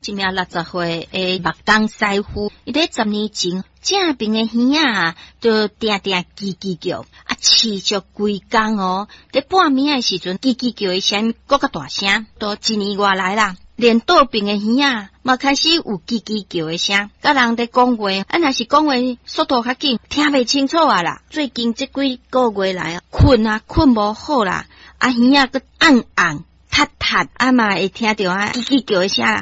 一名60岁的目东师傅，伊在10年前，正边的耳仔就定定叽叽叫，持续规工哦。在半暝的时阵，叽叽叫的声搁较大声，都1年外来啦。连倒边的耳仔嘛开始有叽叽叫的声，甲人在讲话，若是讲话速度较紧，听袂清楚啊啦。最近这几个月来，困无好啦，耳仔搁暗暗塌塌，嘛会听到叽叽叫的声啦。